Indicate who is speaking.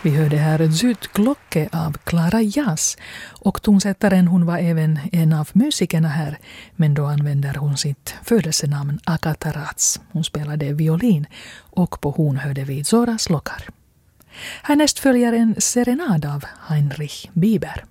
Speaker 1: Vi hörde här Zytglocke av Clara Jazz och tonsättaren hon var även en av musikerna här, men då använder hon sitt födelsenamn Agatha Ratz. Hon spelade violin och på horn hörde vi Zora Slokar. Härnäst följer en serenad av Heinrich Bieber.